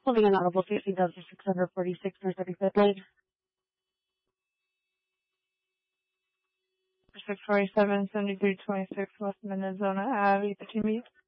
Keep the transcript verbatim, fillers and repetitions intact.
Holding an audible sixteen thousand six hundred forty-six North thirty-fifth Lane. six forty-seven, seventy-three twenty-six West Minnesota Ave, thirteen B.